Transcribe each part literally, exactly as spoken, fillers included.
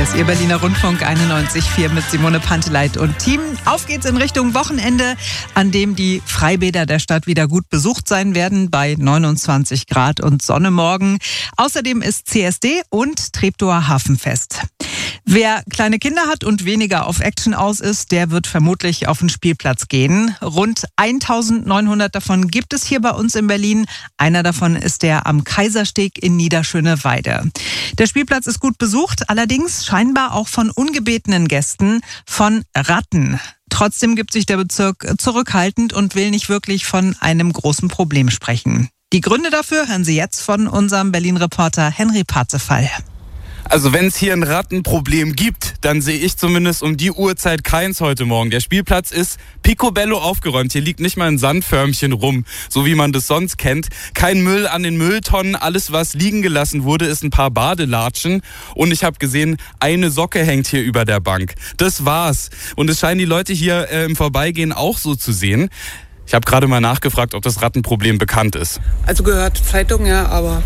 ist Ihr Berliner Rundfunk einundneunzig Komma vier mit Simone Panteleit und Team. Auf geht's in Richtung Wochenende, an dem die Freibäder der Stadt wieder gut besucht sein werden, bei neunundzwanzig Grad und Sonne morgen. Außerdem ist C S D und Treptower Hafenfest. Wer kleine Kinder hat und weniger auf Action aus ist, der wird vermutlich auf den Spielplatz gehen. Rund eintausendneunhundert davon gibt es hier bei uns in Berlin. Einer davon ist der am Kaisersteg in Niederschöneweide. Der Spielplatz ist gut besucht, allerdings scheinbar auch von ungebetenen Gästen, von Ratten. Trotzdem gibt sich der Bezirk zurückhaltend und will nicht wirklich von einem großen Problem sprechen. Die Gründe dafür hören Sie jetzt von unserem Berlin-Reporter Henry Parzefall. Also wenn es hier ein Rattenproblem gibt, dann sehe ich zumindest um die Uhrzeit keins heute Morgen. Der Spielplatz ist picobello aufgeräumt. Hier liegt nicht mal ein Sandförmchen rum, so wie man das sonst kennt. Kein Müll an den Mülltonnen. Alles, was liegen gelassen wurde, ist ein paar Badelatschen. Und ich habe gesehen, eine Socke hängt hier über der Bank. Das war's. Und es scheinen die Leute hier äh, im Vorbeigehen auch so zu sehen. Ich habe gerade mal nachgefragt, ob das Rattenproblem bekannt ist. Also gehört Zeitung, ja, aber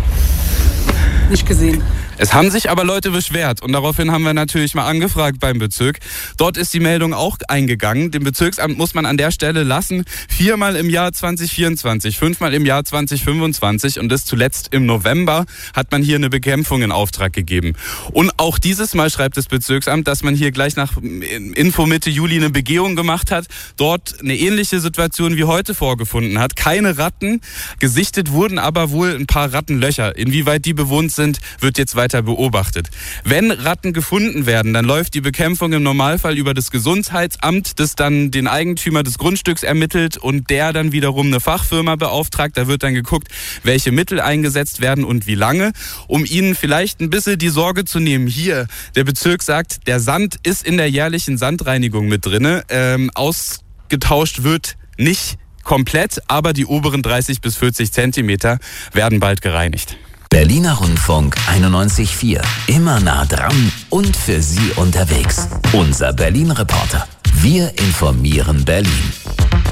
nicht gesehen. Es haben sich aber Leute beschwert und daraufhin haben wir natürlich mal angefragt beim Bezirk. Dort ist die Meldung auch eingegangen. Dem Bezirksamt muss man an der Stelle lassen. Viermal im Jahr zwanzig vierundzwanzig, fünfmal im Jahr zwanzig fünfundzwanzig und das zuletzt im November hat man hier eine Bekämpfung in Auftrag gegeben. Und auch dieses Mal schreibt das Bezirksamt, dass man hier gleich nach Info Mitte Juli eine Begehung gemacht hat. Dort eine ähnliche Situation wie heute vorgefunden hat. Keine Ratten. Gesichtet wurden aber wohl ein paar Rattenlöcher. Inwieweit die bewohnt sind, wird jetzt weiter beobachtet. Wenn Ratten gefunden werden, dann läuft die Bekämpfung im Normalfall über das Gesundheitsamt, das dann den Eigentümer des Grundstücks ermittelt und der dann wiederum eine Fachfirma beauftragt. Da wird dann geguckt, welche Mittel eingesetzt werden und wie lange, um ihnen vielleicht ein bisschen die Sorge zu nehmen. Hier, der Bezirk sagt, der Sand ist in der jährlichen Sandreinigung mit drinne. Ähm, ausgetauscht wird nicht komplett, aber die oberen dreißig bis vierzig Zentimeter werden bald gereinigt. Berliner Rundfunk einundneunzig Komma vier. Immer nah dran und für Sie unterwegs. Unser Berlin-Reporter. Wir informieren Berlin.